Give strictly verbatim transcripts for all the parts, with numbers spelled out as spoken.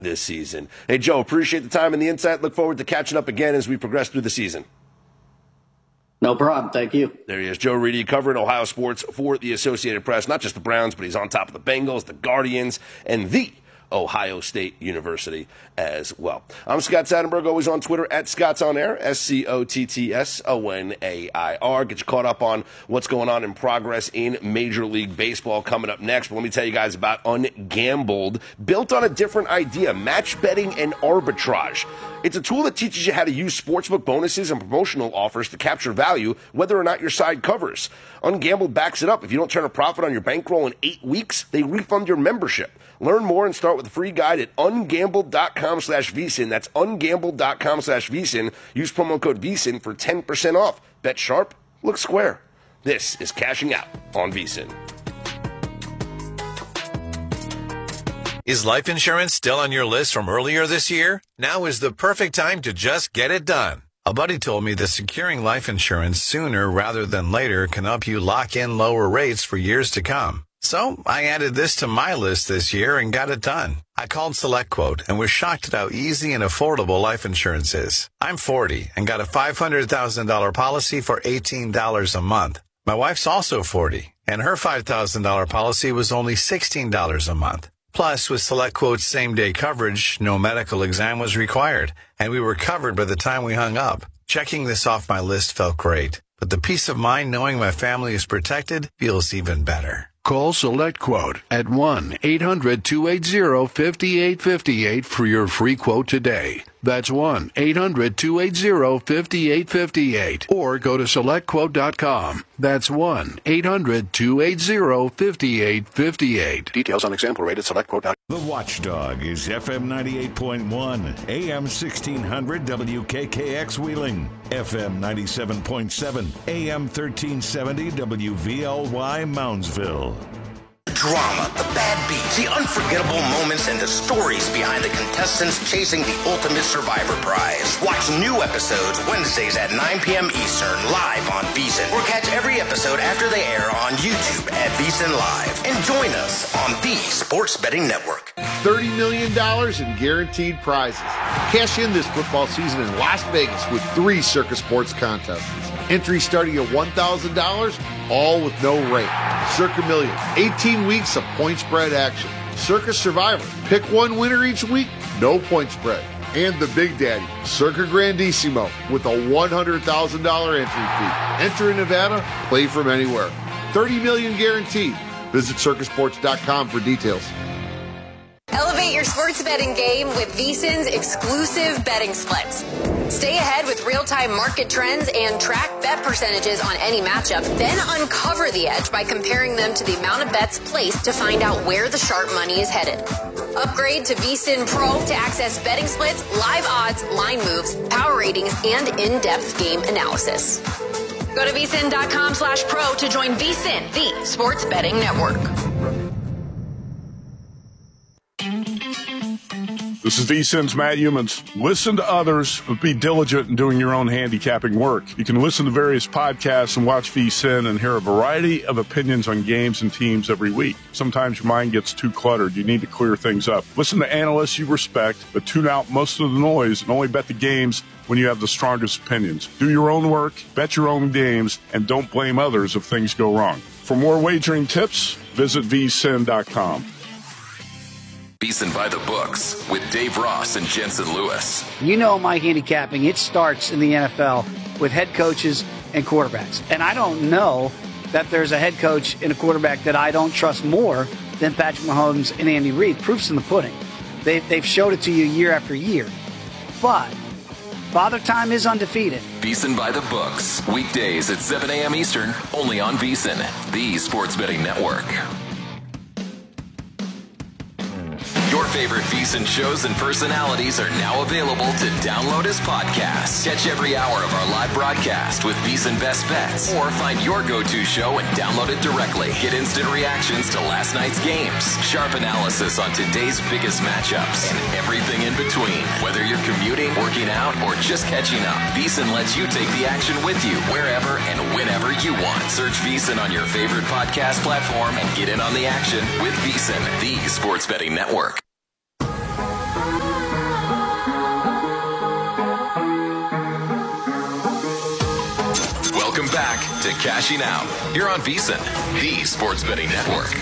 this season. Hey, Joe, appreciate the time and the insight. Look forward to catching up again as we progress through the season. No problem. Thank you. There he is, Joe Reedy, covering Ohio sports for the Associated Press. Not just the Browns, but he's on top of the Bengals, the Guardians, and the Ohio State University as well. I'm Scott Sattenberg, always on Twitter at Scott's On Air, S C O T T S O N A I R. Get you caught up on what's going on in progress in Major League Baseball coming up next. But let me tell you guys about Ungambled, built on a different idea, match betting and arbitrage. It's a tool that teaches you how to use sportsbook bonuses and promotional offers to capture value, whether or not your side covers. Ungambled backs it up. If you don't turn a profit on your bankroll in eight weeks, they refund your membership. Learn more and start with a free guide at ungambled.com slash vsin. That's ungambled.com slash vsin. Use promo code vsin for ten percent off. Bet sharp, look square. This is Cashing Out on vsin. Is life insurance still on your list from earlier this year? Now is the perfect time to just get it done. A buddy told me that securing life insurance sooner rather than later can help you lock in lower rates for years to come. So I added this to my list this year and got it done. I called SelectQuote and was shocked at how easy and affordable life insurance is. I'm forty and got a five hundred thousand dollars policy for eighteen dollars a month. My wife's also forty, and her five thousand dollars policy was only sixteen dollars a month. Plus, with SelectQuote's same-day coverage, no medical exam was required, and we were covered by the time we hung up. Checking this off my list felt great, but the peace of mind knowing my family is protected feels even better. Call SelectQuote at one eight hundred two eight zero five eight five eight for your free quote today. That's one eight hundred two eight zero five eight five eight. Or go to select quote dot com. That's one eight hundred two eight zero five eight five eight. Details on example rate at select quote dot com. The Watchdog is F M ninety-eight point one, A M sixteen hundred W K K X Wheeling, F M ninety-seven point seven, A M thirteen seventy W V L Y Moundsville. The drama, the bad beats, the unforgettable moments, and the stories behind the contestants chasing the ultimate Survivor prize. Watch new episodes Wednesdays at nine p.m. Eastern live on VSiN, or catch every episode after they air on YouTube at VSiN Live. And join us on the Sports Betting Network. thirty million dollars in guaranteed prizes. Cash in this football season in Las Vegas with three Circus Sports contests. Entry starting at one thousand dollars, all with no rate. Circa Million, eighteen weeks of point spread action. Circus Survivor, pick one winner each week, no point spread. And the Big Daddy, Circa Grandissimo, with a one hundred thousand dollars entry fee. Enter in Nevada, play from anywhere. thirty million dollars guaranteed. Visit circus sports dot com for details. Elevate your sports betting game with VSiN's exclusive betting splits. Stay ahead with real-time market trends and track bet percentages on any matchup, then uncover the edge by comparing them to the amount of bets placed to find out where the sharp money is headed. Upgrade to VSiN Pro to access betting splits, live odds, line moves, power ratings, and in-depth game analysis. Go to vsin.com slash pro to join VSiN, the sports betting network. This is VSiN's Matt Humans. Listen to others, but be diligent in doing your own handicapping work. You can listen to various podcasts and watch VSiN and hear a variety of opinions on games and teams every week. Sometimes your mind gets too cluttered. You need to clear things up. Listen to analysts you respect, but tune out most of the noise and only bet the games when you have the strongest opinions. Do your own work, bet your own games, and don't blame others if things go wrong. For more wagering tips, visit V S I N dot com. VSiN by the books with Dave Ross and Jensen Lewis. You know my handicapping, it starts in the N F L with head coaches and quarterbacks. And I don't know that there's a head coach and a quarterback that I don't trust more than Patrick Mahomes and Andy Reid. Proof's in the pudding. They, they've showed it to you year after year. But Father Time is undefeated. VSiN by the books, weekdays at seven a.m. Eastern, only on VSiN, the Sports Betting Network. Your favorite VSiN shows and personalities are now available to download as podcasts. Catch every hour of our live broadcast with VSiN Best Bets, or find your go-to show and download it directly. Get instant reactions to last night's games, sharp analysis on today's biggest matchups, and everything in between. Whether you're commuting, working out, or just catching up, VSiN lets you take the action with you wherever and whenever you want. Search VSiN on your favorite podcast platform and get in on the action with VSiN, the Sports Betting Network. to Cashing Out here on VSiN, the Sports Betting Network.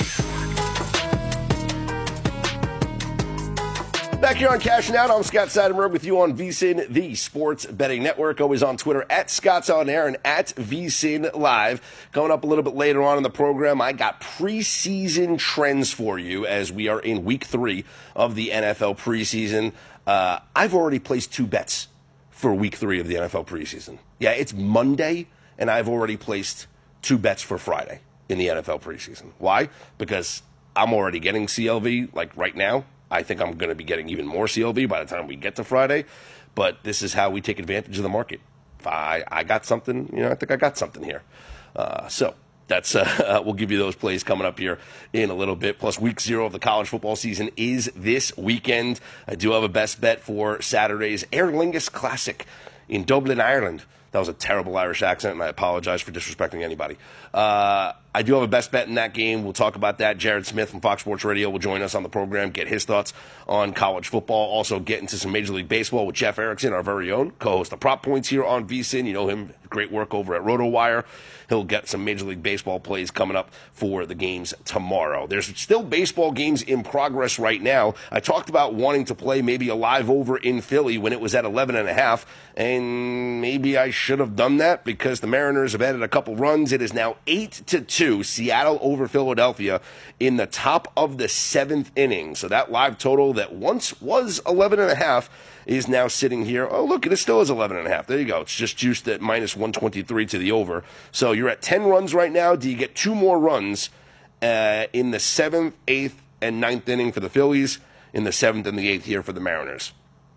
Back here on Cashing Out, I'm Scott Seidenberg with you on VSiN, the Sports Betting Network. Always on Twitter at Scott's On Air and at VSiN Live. Coming up a little bit later on in the program, I got preseason trends for you as we are in week three of the N F L preseason. Uh, I've already placed two bets for week three of the N F L preseason. Yeah, it's Monday, and I've already placed two bets for Friday in the N F L preseason. Why? Because I'm already getting C L V, like right now. I think I'm going to be getting even more C L V by the time we get to Friday. But this is how we take advantage of the market. If I, I got something, you know, I think I got something here. Uh, so that's uh, we'll give you those plays coming up here in a little bit. Plus, week zero of the college football season is this weekend. I do have a best bet for Saturday's Aer Lingus Classic in Dublin, Ireland. That was a terrible Irish accent, and I apologize for disrespecting anybody. Uh, I do have a best bet in that game. We'll talk about that. Jared Smith from Fox Sports Radio will join us on the program, get his thoughts on college football. Also get into some Major League Baseball with Jeff Erickson, our very own co-host of Prop Points here on VSiN. You know him, great work over at RotoWire. He'll get some Major League Baseball plays coming up for the games tomorrow. There's still baseball games in progress right now. I talked about wanting to play maybe a live over in Philly when it was at eleven and a half, and maybe I should have done that because the Mariners have added a couple runs. It is now eight to two, Seattle over Philadelphia in the top of the seventh inning. So that live total that once was eleven and a half is now sitting here. Oh, look, it still is eleven and a half. There you go. It's just juiced at minus one twenty-three to the over. So you're at ten runs right now. Do you get two more runs uh, in the seventh, eighth, and ninth inning for the Phillies, in the seventh and the eighth here for the Mariners?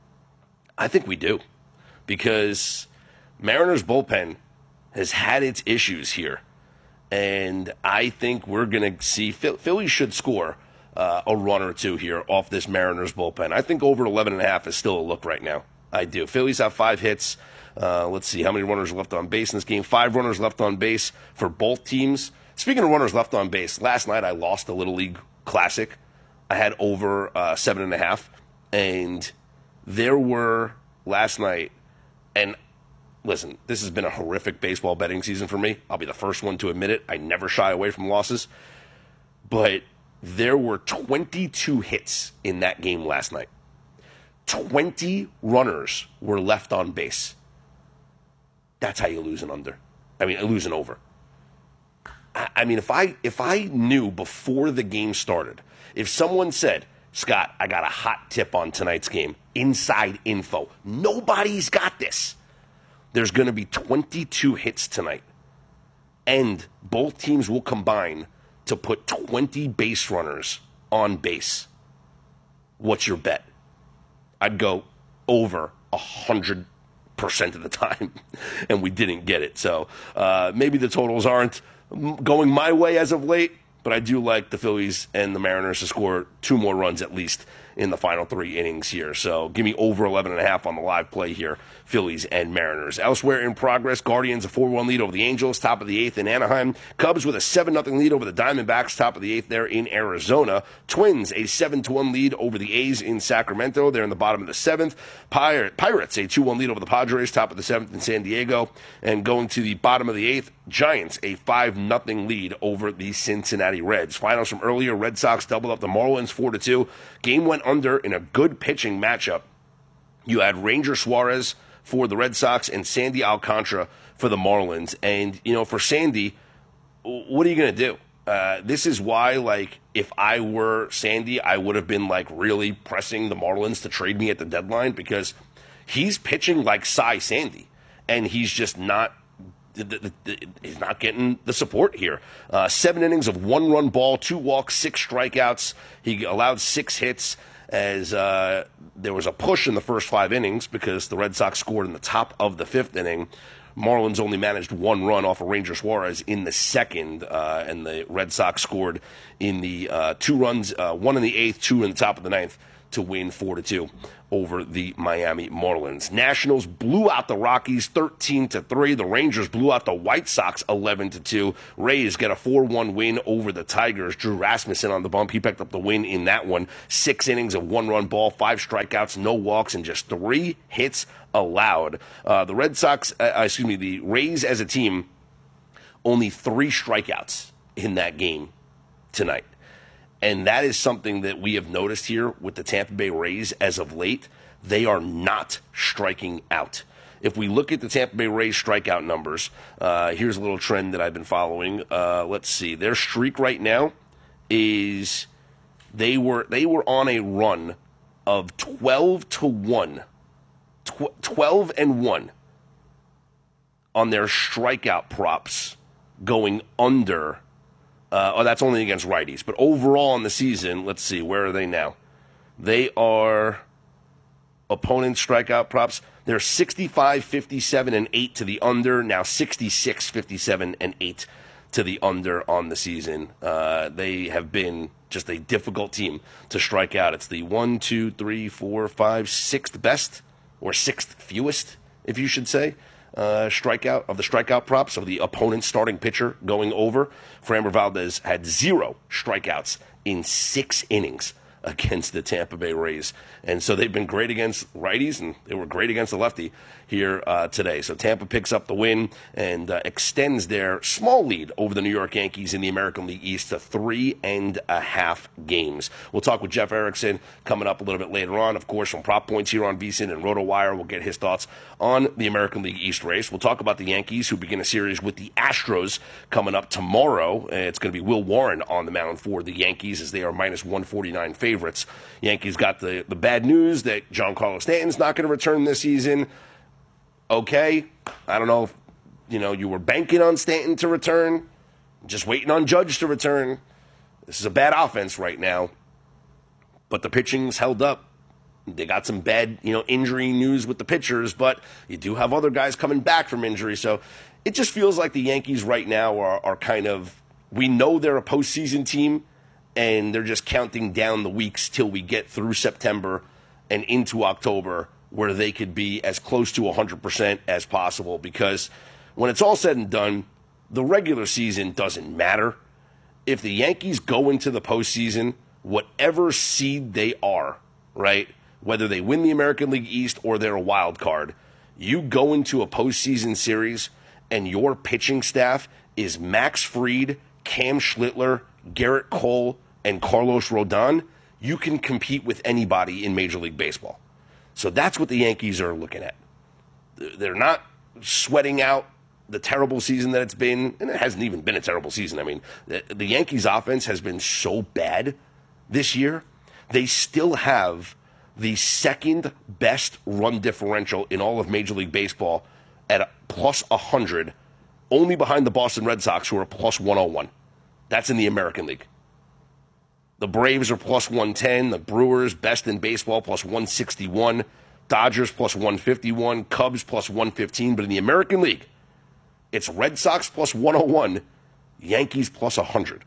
I think we do, because Mariners bullpen has had its issues here. And I think we're going to see Philly should score uh, a run or two here off this Mariners bullpen. I think over eleven and a half is still a look right now. I do. Phillies have five hits. Uh, let's see how many runners are left on base in this game. Five runners left on base for both teams. Speaking of runners left on base, last night I lost the Little League Classic. I had over uh, seven and a half, and there were last night, and listen, this has been a horrific baseball betting season for me. I'll be the first one to admit it. I never shy away from losses. But there were twenty-two hits in that game last night. twenty runners were left on base. That's how you lose an under. I mean, lose an over. I, I mean, if I if I knew before the game started, if someone said, Scott, I got a hot tip on tonight's game, inside info, nobody's got this. There's going to be twenty-two hits tonight, and both teams will combine to put twenty base runners on base. What's your bet? I'd go over one hundred percent of the time, and we didn't get it. So uh, maybe the totals aren't going my way as of late, but I do like the Phillies and the Mariners to score two more runs at least in the final three innings here. So give me over eleven and a half on the live play here, Phillies and Mariners. Elsewhere in progress, Guardians a four one lead over the Angels, top of the eighth in Anaheim. Cubs with a seven nothing lead over the Diamondbacks, top of the eighth there in Arizona. Twins a seven to one lead over the A's in Sacramento. They're in the bottom of the seventh. Pir- Pirates a two one lead over the Padres, top of the seventh in San Diego. And going to the bottom of the eighth, Giants a five nothing lead over the Cincinnati Reds. Finals from earlier, Red Sox doubled up the Marlins four to two. Game went under in a good pitching matchup. You had Ranger Suarez for the Red Sox and Sandy Alcantara for the Marlins. And, you know, for Sandy, what are you going to do? Uh, this is why, like, if I were Sandy, I would have been, like, really pressing the Marlins to trade me at the deadline, because he's pitching like Cy Sandy, and he's just not he's not getting the support here. Uh, seven innings of one-run ball, two walks, six strikeouts. He allowed six hits as uh, there was a push in the first five innings because the Red Sox scored in the top of the fifth inning. Marlins only managed one run off of Ranger Suarez in the second, uh, and the Red Sox scored in the uh, two runs, uh, one in the eighth, two in the top of the ninth, to win four to two over the Miami Marlins. Nationals blew out the Rockies thirteen to three. The Rangers blew out the White Sox eleven to two. Rays get a four one win over the Tigers. Drew Rasmussen on the bump. He picked up the win in that one. Six innings of one-run ball, five strikeouts, no walks, and just three hits allowed. Uh, the Red Sox, uh, excuse me, the Rays as a team only three strikeouts in that game tonight. And that is something that we have noticed here with the Tampa Bay Rays as of late. They are not striking out. If we look at the Tampa Bay Rays strikeout numbers, uh, here's a little trend that I've been following. Uh, let's see. Their streak right now is they were they were on a run of twelve to one. Tw- twelve and one on their strikeout props going under. Uh, oh, that's only against righties. But overall in the season, let's see, where are they now? They are opponent strikeout props. They're sixty-five, fifty-seven, and eight to the under. Now sixty-six, fifty-seven, and eight to the under on the season. Uh, they have been just a difficult team to strike out. It's the one, two, three, four, five, sixth best, or sixth fewest, if you should say, uh, strikeout of the strikeout props of the opponent starting pitcher going over. Framber Valdez had zero strikeouts in six innings against the Tampa Bay Rays. And so they've been great against righties, and they were great against the lefty here uh, today. So Tampa picks up the win and uh, extends their small lead over the New York Yankees in the American League East to three and a half games. We'll talk with Jeff Erickson coming up a little bit later on, of course, from Prop Points here on VSiN and RotoWire. We'll get his thoughts on the American League East race. We'll talk about the Yankees, who begin a series with the Astros coming up tomorrow. It's going to be Will Warren on the mound for the Yankees, as they are minus one forty-nine favorites. Yankees got the, the bad news that Giancarlo Stanton's not going to return this season. Okay, I don't know if, you know, you were banking on Stanton to return, just waiting on Judge to return. This is a bad offense right now, but the pitching's held up. They got some bad, you know, injury news with the pitchers, but you do have other guys coming back from injury, so it just feels like the Yankees right now are, are kind of, we know they're a postseason team, and they're just counting down the weeks till we get through September and into October, where they could be as close to one hundred percent as possible. Because when it's all said and done, the regular season doesn't matter. If the Yankees go into the postseason, whatever seed they are, right, whether they win the American League East or they're a wild card, you go into a postseason series and your pitching staff is Max Fried, Cam Schlittler, Garrett Cole, and Carlos Rodon, you can compete with anybody in Major League Baseball. So that's what the Yankees are looking at. They're not sweating out the terrible season that it's been, and it hasn't even been a terrible season. I mean, the, the Yankees' offense has been so bad this year. They still have the second best run differential in all of Major League Baseball at a plus one hundred, only behind the Boston Red Sox, who are plus one oh one. That's in the American League. The Braves are plus one ten. The Brewers, best in baseball, plus one sixty-one. Dodgers plus one fifty-one. Cubs plus one fifteen. But in the American League, it's Red Sox plus one oh one. Yankees plus one hundred.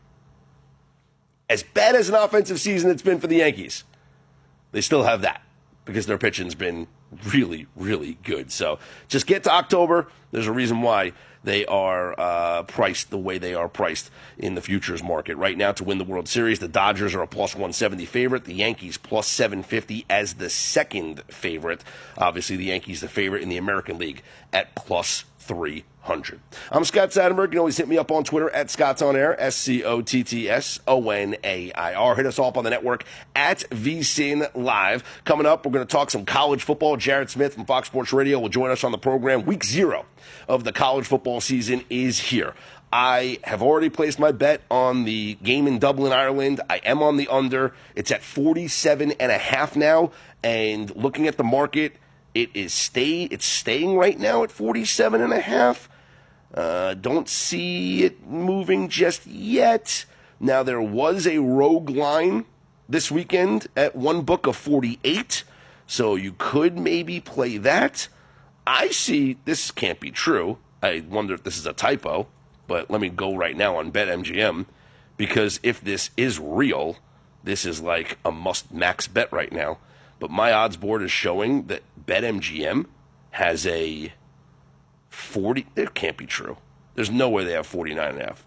As bad as an offensive season it's been for the Yankees, they still have that because their pitching's been really, really good. So just get to October. There's a reason why they are uh, priced the way they are priced in the futures market. Right now, to win the World Series, the Dodgers are a plus one seventy favorite. The Yankees plus seven fifty as the second favorite. Obviously, the Yankees the favorite in the American League at plus three hundred. I'm Scott Satterberg. You can always hit me up on Twitter at Scott's On Air, S C O T T S O N A I R. Hit us all up on the network at VSiN Live. Coming up, we're going to talk some college football. Jared Smith from Fox Sports Radio will join us on the program. Week zero of the college football season is here. I have already placed my bet on the game in Dublin, Ireland. I am on the under. It's at forty-seven and a half now, and looking at the market, it is stay it's staying right now at forty-seven and a half. Uh, don't see it moving just yet. Now, there was a rogue line this weekend at one book of forty-eight, so you could maybe play that. I see this can't be true. I wonder if this is a typo, but let me go right now on BetMGM, because if this is real, this is like a must-max bet right now. But my odds board is showing that BetMGM has a forty. It can't be true. There's no way they have forty-nine and a half.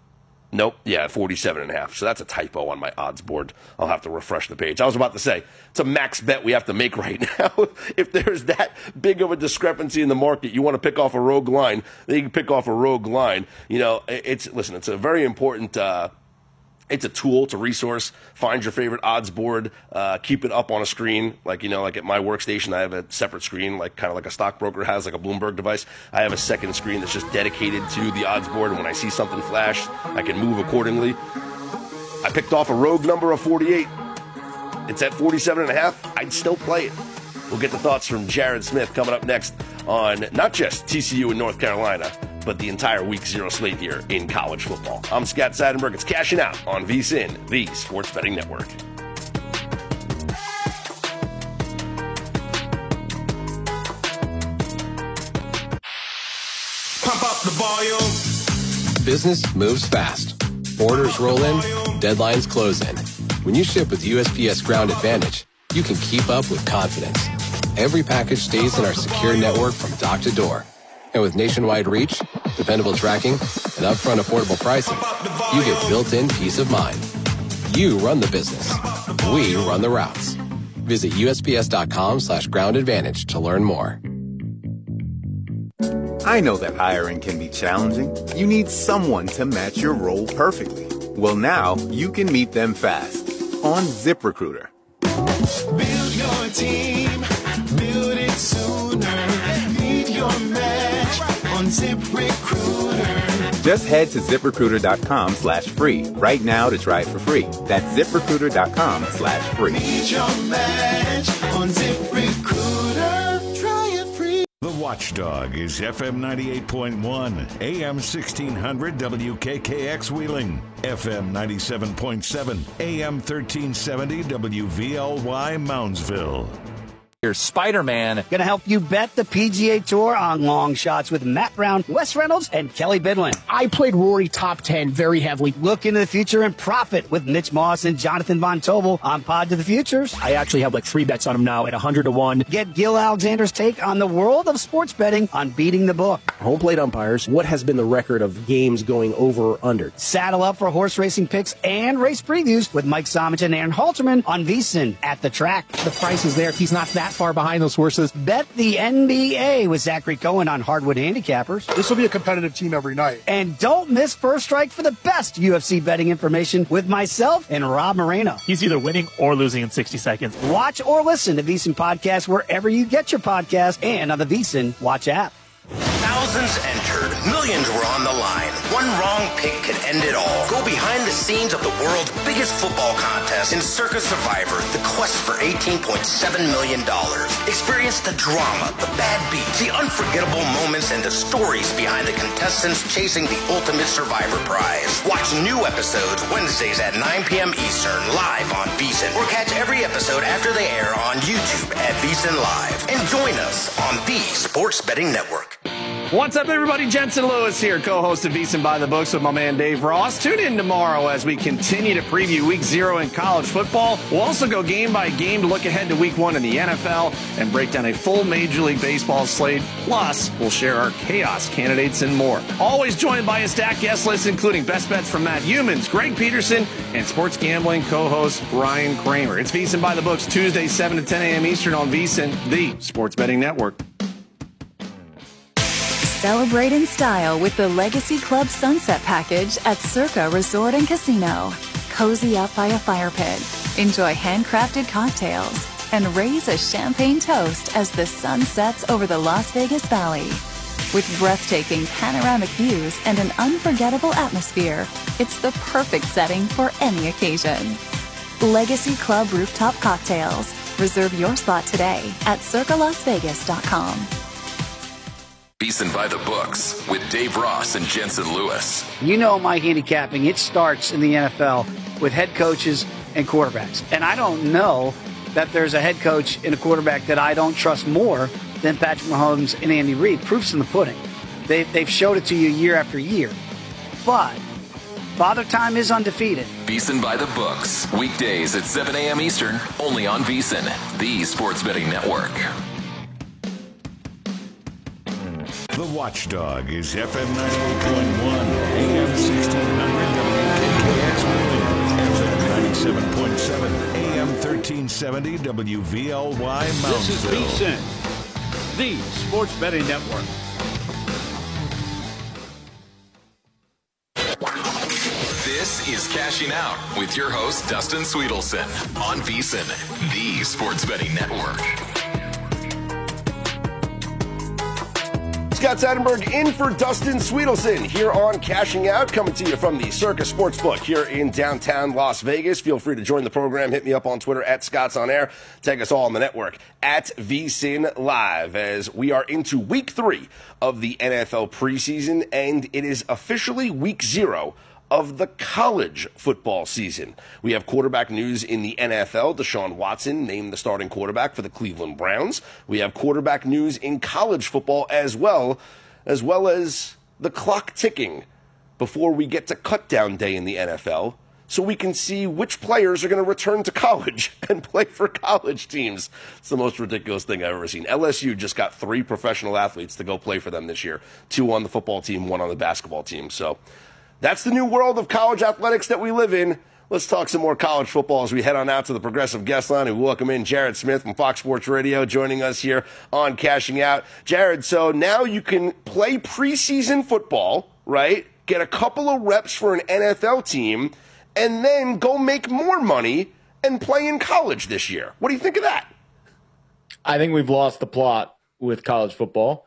Nope. Yeah, forty-seven and a half. So that's a typo on my odds board. I'll have to refresh the page. I was about to say, it's a max bet we have to make right now. If there's that big of a discrepancy in the market, you want to pick off a rogue line, then you can pick off a rogue line. You know, it's, listen, it's a very important, uh, it's a tool, it's a resource. Find your favorite odds board, uh, keep it up on a screen. Like, you know, like at my workstation, I have a separate screen, like kind of like a stockbroker has, like a Bloomberg device. I have a second screen that's just dedicated to the odds board. And when I see something flash, I can move accordingly. I picked off a rogue number of forty-eight. It's at forty-seven and a half. I'd still play it. We'll get the thoughts from Jared Smith coming up next on not just T C U and North Carolina, but the entire week zero slate here in college football. I'm Scott Seidenberg. It's Cashing Out on VSiN, the Sports Betting Network. Pump up the volume. Business moves fast. Orders roll in, deadlines close in. When you ship with U S P S Ground Advantage, you can keep up with confidence. Every package stays in our secure network from dock to door. And with nationwide reach, dependable tracking, and upfront affordable pricing, you get built-in peace of mind. You run the business. We run the routes. Visit USPS.com slash ground advantage to learn more. I know that hiring can be challenging. You need someone to match your role perfectly. Well, now you can meet them fast on ZipRecruiter. Build your team, build it sooner. Meet your match on ZipRecruiter. Just head to ZipRecruiter.com slash free right now to try it for free. That's ZipRecruiter.com slash free. Meet your match on ZipRecruiter. Try it free. The Watchdog is F M ninety-eight point one, A M sixteen hundred W K K X Wheeling, F M ninety-seven point seven, A M thirteen seventy W V L Y Moundsville. Here's Spider-Man. Going to help you bet the P G A Tour on long shots with Matt Brown, Wes Reynolds, and Kelly Bidlin. I played Rory top ten very heavily. Look into the future and profit with Mitch Moss and Jonathan Von Tobel on Pod to the Futures. I actually have like three bets on him now at one hundred to one. Get Gil Alexander's take on the world of sports betting on Beating the Book. Home plate umpires. What has been the record of games going over or under? Saddle up for horse racing picks and race previews with Mike Somich and Aaron Halterman on VSiN at the track. The price is there. He's not that far behind those horses. Bet the N B A with Zachary Cohen on Hardwood Handicappers. This will be a competitive team every night. And don't miss First Strike for the best U F C betting information with myself and Rob Moreno. He's either winning or losing in sixty seconds. Watch or listen to VSiN Podcast wherever you get your podcast and on the VSiN Watch app. Thousands entered, millions were on the line. One wrong pick could end it all. Go behind the scenes of the world's biggest football contest in Circa Survivor, the quest for eighteen point seven million dollars. Experience the drama, the bad beats, the unforgettable moments, and the stories behind the contestants chasing the ultimate Survivor prize. Watch new episodes Wednesdays at nine p.m. Eastern, live on VSiN, or catch every episode after they air on YouTube at VSiN Live. And join us on the Sports Betting Network. What's up, everybody? Jensen Lewis here, co-host of VSiN by the Books with my man Dave Ross. Tune in tomorrow as we continue to preview Week Zero in college football. We'll also go game by game to look ahead to Week One in the N F L and break down a full Major League Baseball slate. Plus, we'll share our chaos candidates and more. Always joined by a stacked guest list, including best bets from Matt Humans, Greg Peterson, and sports gambling co-host Ryan Kramer. It's VSiN by the Books, Tuesday, seven to ten a.m. Eastern on VSiN, the Sports Betting Network. Celebrate in style with the Legacy Club Sunset Package at Circa Resort and Casino. Cozy up by a fire pit, enjoy handcrafted cocktails, and raise a champagne toast as the sun sets over the Las Vegas Valley. With breathtaking panoramic views and an unforgettable atmosphere, it's the perfect setting for any occasion. Legacy Club Rooftop Cocktails. Reserve your spot today at circa las vegas dot com. VSiN by the Books with Dave Ross and Jensen Lewis. You know my handicapping, it starts in the N F L with head coaches and quarterbacks. And I don't know that there's a head coach and a quarterback that I don't trust more than Patrick Mahomes and Andy Reid. Proof's in the pudding. They, they've showed it to you year after year. But Father Time is undefeated. VSiN by the Books. Weekdays at seven a.m. Eastern, only on VSiN, the Sports Betting Network. The Watchdog is F M ninety-eight point one, A M sixteen hundred W K K X Wheeling, F M ninety-seven point seven, A M thirteen seventy W V L Y Moundsville. This is VSiN, the Sports Betting Network. This is Cashing Out with your host, Dustin Sweetelson, on VSiN, the Sports Betting Network. Scott Seidenberg in for Dustin Sweetelson here on Cashing Out, coming to you from the Circa Sportsbook here in downtown Las Vegas. Feel free to join the program. Hit me up on Twitter at Scott's On Air. Tag us all on the network at VSiN Live as we are into week three of the N F L preseason, and it is officially week zero of the college football season. We have quarterback news in the N F L. Deshaun Watson named the starting quarterback for the Cleveland Browns. We have quarterback news in college football as well, as well as the clock ticking before we get to cutdown day in the N F L, so we can see which players are going to return to college and play for college teams. It's the most ridiculous thing I've ever seen. L S U just got three professional athletes to go play for them this year. Two on the football team, one on the basketball team. So that's the new world of college athletics that we live in. Let's talk some more college football as we head on out to the Progressive Guest Line and welcome in Jared Smith from Fox Sports Radio joining us here on Cashing Out. Jared, so now you can play preseason football, right? Get a couple of reps for an N F L team, and then go make more money and play in college this year. What do you think of that? I think we've lost the plot with college football.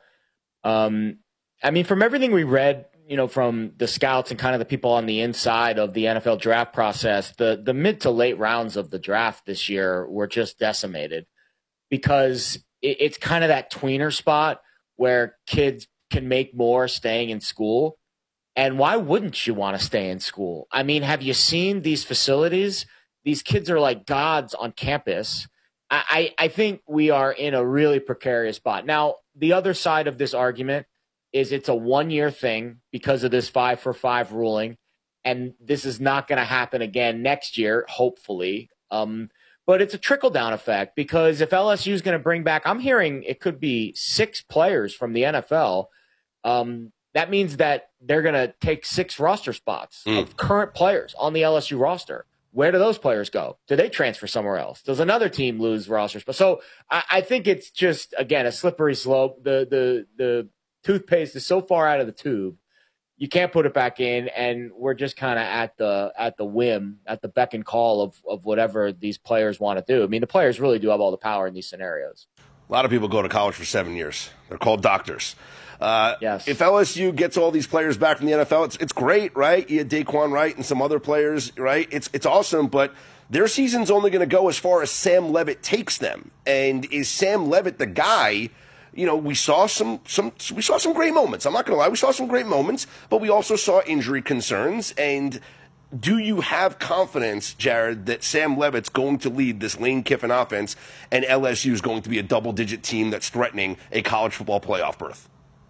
Um, I mean, from everything we read, you know, from the scouts and kind of the people on the inside of the N F L draft process, the the mid to late rounds of the draft this year were just decimated because it, it's kind of that tweener spot where kids can make more staying in school. And why wouldn't you want to stay in school? I mean, have you seen these facilities? These kids are like gods on campus. I, I, I think we are in a really precarious spot. Now, the other side of this argument is it's a one-year thing because of this five for five ruling, and this is not going to happen again next year, hopefully. Um, but it's a trickle-down effect because if L S U is going to bring back, I'm hearing it could be six players from the N F L. Um, that means that they're going to take six roster spots mm. of current players on the L S U roster. Where do those players go? Do they transfer somewhere else? Does another team lose roster spots? So I, I think it's just, again, a slippery slope. The the the toothpaste is so far out of the tube, you can't put it back in, and we're just kind of at the at the whim, at the beck and call of of whatever these players want to do. I mean, the players really do have all the power in these scenarios. A lot of people go to college for seven years. They're called doctors. Uh, yes. If L S U gets all these players back from the N F L, it's it's great, right? You had Daquan Wright and some other players, right? It's it's awesome, but their season's only going to go as far as Sam Levitt takes them. And is Sam Levitt the guy? You know, we saw some some we saw some great moments. I'm not going to lie, we saw some great moments, but we also saw injury concerns. And do you have confidence, Jared, that Sam Levitt's going to lead this Lane Kiffin offense and L S U is going to be a double-digit team that's threatening a college football playoff berth?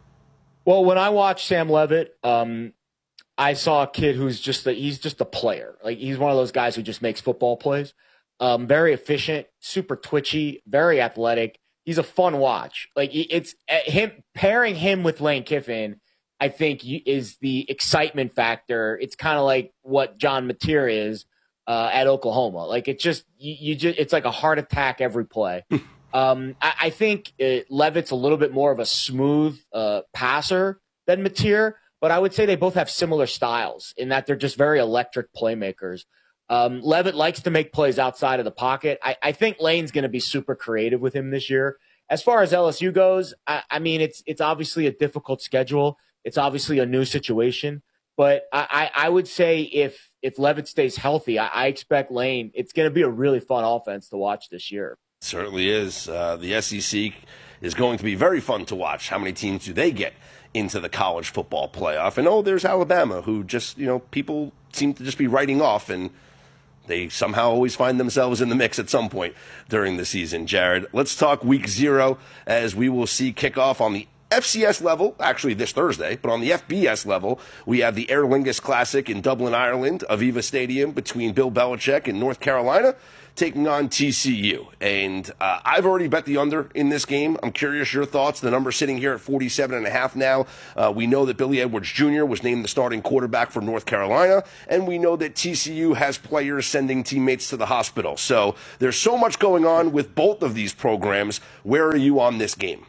Well, when I watched Sam Levitt, um, I saw a kid who's just a, he's just a player. Like, he's one of those guys who just makes football plays. Um, very efficient, super twitchy, very athletic. He's a fun watch. Like, it's him pairing him with Lane Kiffin, I think, is the excitement factor. It's kind of like what John Mateer is uh, at Oklahoma. Like, it's just you, you just it's like a heart attack every play. Um, I, I think uh, Levitt's a little bit more of a smooth uh, passer than Mateer, but I would say they both have similar styles in that they're just very electric playmakers. Um, Levitt likes to make plays outside of the pocket. I, I think Lane's going to be super creative with him this year. As far as L S U goes, I, I mean, it's it's obviously a difficult schedule. It's obviously a new situation, but I, I, I would say if if Levitt stays healthy, I, I expect Lane. It's going to be a really fun offense to watch this year. Certainly is. Uh, the S E C is going to be very fun to watch. How many teams do they get into the college football playoff? And, oh, there's Alabama, who just, you know, people seem to just be writing off, and they somehow always find themselves in the mix at some point during the season. Jared, let's talk week zero as we will see kickoff on the F C S level, actually this Thursday, but on the F B S level, we have the Aer Lingus Classic in Dublin, Ireland, Aviva Stadium between Bill Belichick and North Carolina, taking on T C U. And uh, I've already bet the under in this game. I'm curious your thoughts. The number's sitting here at forty-seven and a half now. Uh, we know that Billy Edwards Junior was named the starting quarterback for North Carolina, and we know that T C U has players sending teammates to the hospital. So there's so much going on with both of these programs. Where are you on this game?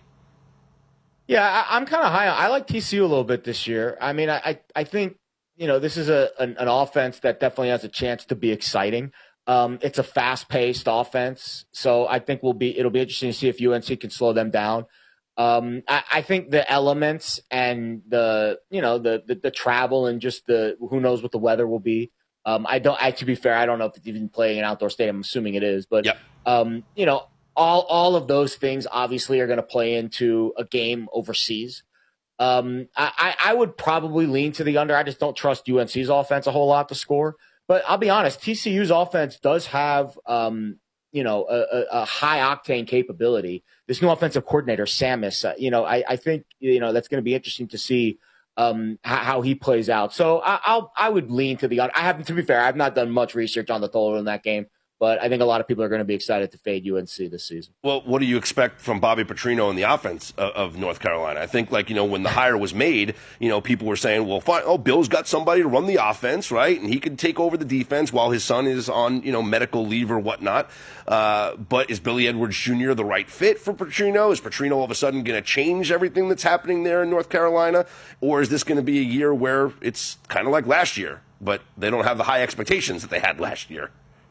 Yeah, I, I'm kind of high on. I like T C U a little bit this year. I mean, I, I, I think, you know, this is a an, an offense that definitely has a chance to be exciting. Um, it's a fast-paced offense, so I think we'll be. It'll be interesting to see if U N C can slow them down. Um, I, I think the elements and the, you know, the, the the travel and just the who knows what the weather will be. Um, I don't. I, to be fair, I don't know if it's even playing an outdoor stadium. I'm assuming it is, but yep. um, you know. All all of those things obviously are going to play into a game overseas. Um, I, I would probably lean to the under. I just don't trust U N C's offense a whole lot to score. But I'll be honest, T C U's offense does have, um, you know, a, a high octane capability. This new offensive coordinator, Samus, uh, you know, I, I think, you know, that's going to be interesting to see um, how, how he plays out. So I, I'll I would lean to the under. I haven't, to be fair, I've not done much research on the total in that game. But I think a lot of people are going to be excited to fade U N C this season. Well, what do you expect from Bobby Petrino in the offense of, of North Carolina? I think, like, you know, when the hire was made, you know, people were saying, well, fine, oh, Bill's got somebody to run the offense, right? And he could take over the defense while his son is on, you know, medical leave or whatnot. Uh, but is Billy Edwards Junior the right fit for Petrino? Is Petrino all of a sudden going to change everything that's happening there in North Carolina? Or is this going to be a year where it's kind of like last year, but they don't have the high expectations that they had last year?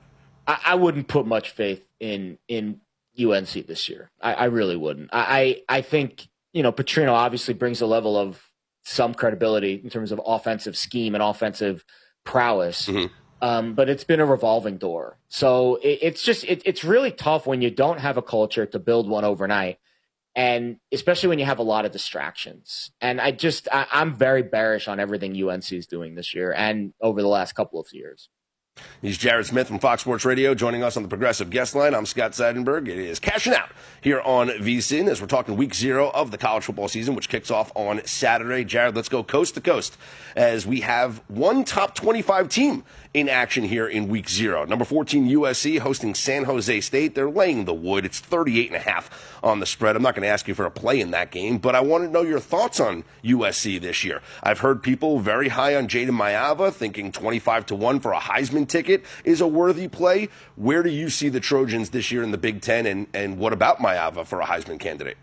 I wouldn't put much faith in in U N C this year. I, I really wouldn't. I, I think, you know, Petrino obviously brings a level of some credibility in terms of offensive scheme and offensive prowess, mm-hmm. um, but it's been a revolving door. So it, it's just it, it's really tough when you don't have a culture to build one overnight, and especially when you have a lot of distractions. And I just I, I'm very bearish on everything U N C is doing this year and over the last couple of years. He's Jared Smith from Fox Sports Radio joining us on the Progressive Guest Line. I'm Scott Seidenberg. It is Cashing Out here on VSiN as we're talking week zero of the college football season, which kicks off on Saturday. Jared, let's go coast to coast as we have one top twenty-five team in action here in week zero. Number fourteen, U S C hosting San Jose State. They're laying the wood. It's thirty-eight and a half on the spread. I'm not going to ask you for a play in that game, but I want to know your thoughts on U S C this year. I've heard people very high on Jayden Maiava, thinking twenty-five to one for a Heisman ticket is a worthy play. Where do you see the Trojans this year in the Big Ten, and, and what about Maiava for a Heisman candidate?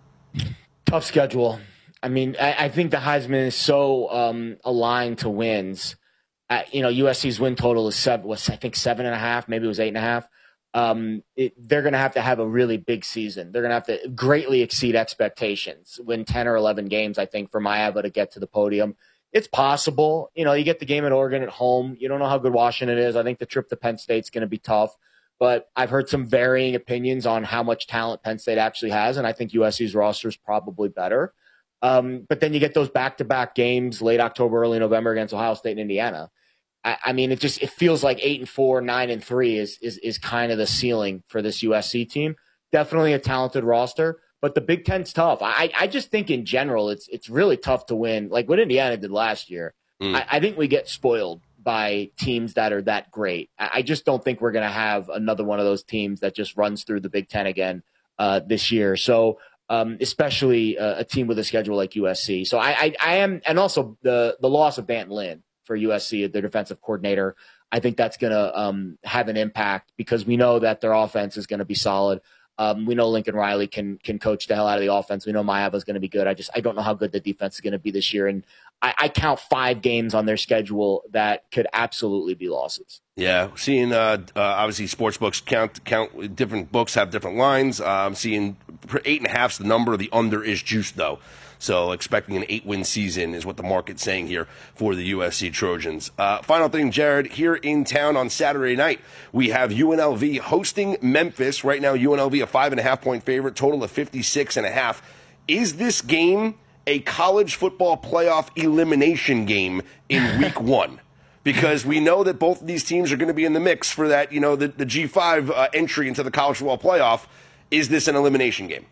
Tough schedule. I mean, I, I think the Heisman is so um, aligned to wins. Uh, you know, U S C's win total is seven, was I think seven and a half, maybe it was eight and a half. Um, it, they're going to have to have a really big season. They're going to have to greatly exceed expectations, win ten or eleven games, I think, for Maiava to get to the podium. It's possible. You know, you get the game at Oregon at home. You don't know how good Washington is. I think the trip to Penn State's going to be tough. But I've heard some varying opinions on how much talent Penn State actually has, and I think U S C's roster is probably better. Um, but then you get those back-to-back games late October, early November against Ohio State and Indiana. I, I mean, it just it feels like eight and four, nine and three is is is kind of the ceiling for this U S C team. Definitely a talented roster, but the Big Ten's tough. I I just think in general it's it's really tough to win. Like what Indiana did last year, mm. I, I think we get spoiled by teams that are that great. I, I just don't think we're going to have another one of those teams that just runs through the Big Ten again uh, this year. So. Um, especially uh, a team with a schedule like U S C. So I, I, I am, and also the the loss of D'Anton Lynn for U S C, their defensive coordinator, I think that's going to um, have an impact because we know that their offense is going to be solid. Um, we know Lincoln Riley can can coach the hell out of the offense. We know Maiava is going to be good. I just I don't know how good the defense is going to be this year, and I, I count five games on their schedule that could absolutely be losses. Yeah, seeing uh, uh, obviously sports books count count different books have different lines. Uh, I'm seeing eight and a half's the number. The under is juiced though. So expecting an eight-win season is what the market's saying here for the U S C Trojans. Uh, final thing, Jared, here in town on Saturday night, we have U N L V hosting Memphis. Right now, U N L V a five and a half point favorite, total of fifty-six and a half. Is this game a college football playoff elimination game in week one? Because we know that both of these teams are going to be in the mix for that, you know, the, the G five uh, entry into the college football playoff. Is this an elimination game?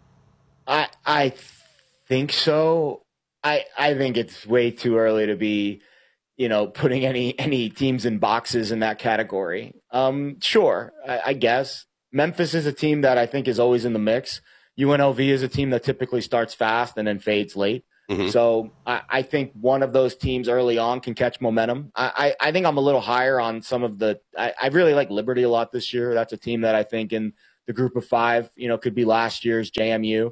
I I. think so. I I think it's way too early to be, you know, putting any any teams in boxes in that category. Um, sure, I, I guess. Memphis is a team that I think is always in the mix. U N L V is a team that typically starts fast and then fades late. Mm-hmm. So I, I think one of those teams early on can catch momentum. I, I, I think I'm a little higher on some of the I, – I really like Liberty a lot this year. That's a team that I think in the group of five, you know, could be last year's J M U.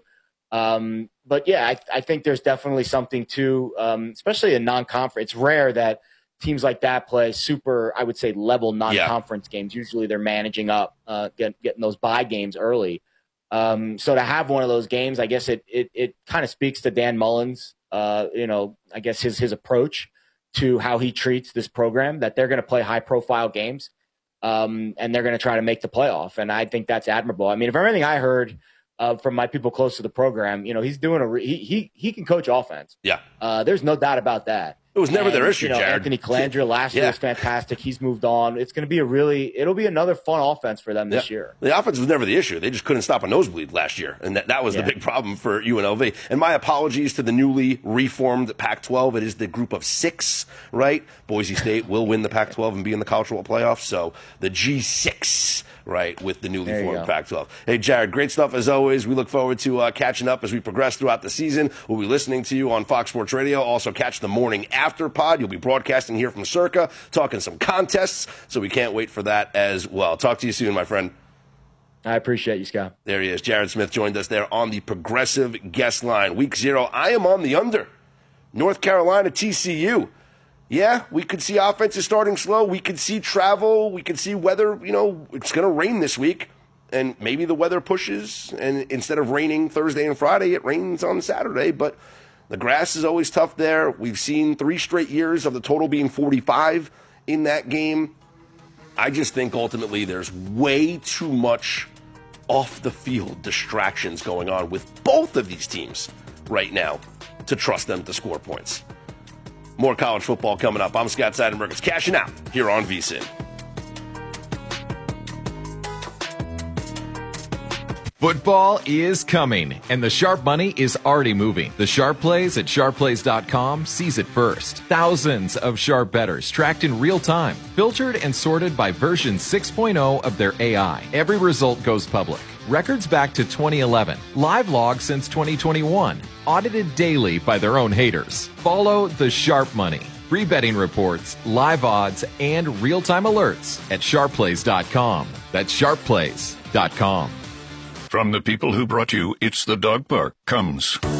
Um, but, yeah, I, I think there's definitely something to um, – especially in non-conference. It's rare that teams like that play super, I would say, level non-conference yeah. games. Usually they're managing up, uh, get, getting those bye games early. Um, so to have one of those games, I guess it it, it kind of speaks to Dan Mullen's, uh, you know, I guess his his approach to how he treats this program, that they're going to play high profile games, um, and they're going to try to make the playoff. And I think that's admirable. I mean, from everything I heard uh, from my people close to the program, you know, he's doing a re- he he he can coach offense. Yeah, uh, there's no doubt about that. It was never and, their issue, you know, Jared. Anthony Calandra last yeah. year was fantastic. He's moved on. It's going to be a really, it'll be another fun offense for them this yeah. year. The offense was never the issue. They just couldn't stop a nosebleed last year, and that, that was yeah. the big problem for U N L V. And my apologies to the newly reformed Pac twelve. It is the group of six, right? Boise State will win the Pac twelve and be in the college football playoffs. So the G six, right, with the newly formed Pac twelve. Hey, Jared, great stuff as always. We look forward to uh, catching up as we progress throughout the season. We'll be listening to you on Fox Sports Radio. Also, catch the morning after pod. You'll be broadcasting here from Circa, talking some contests, so we can't wait for that as well. Talk to you soon, my friend. I appreciate you, Scott. There he is. Jared Smith joined us there on the Progressive guest line. Week zero, I am on the under. North Carolina, T C U. Yeah, we could see offenses starting slow. We could see travel. We could see weather. You know, it's going to rain this week, and maybe the weather pushes, and instead of raining Thursday and Friday, it rains on Saturday, but the grass is always tough there. We've seen three straight years of the total being forty-five in that game. I just think ultimately there's way too much off-the-field distractions going on with both of these teams right now to trust them to score points. More college football coming up. I'm Scott Seidenberg. It's Cashing Out here on V S I N. Football is coming, and the Sharp money is already moving. The Sharp Plays at sharp plays dot com sees it first. Thousands of Sharp bettors tracked in real time, filtered and sorted by version six point oh of their A I. Every result goes public. Records back to twenty eleven. Live log since twenty twenty-one. Audited daily by their own haters. Follow the Sharp money. Free betting reports, live odds, and real-time alerts at sharp plays dot com. That's sharp plays dot com. From the people who brought you It's the Dog Park comes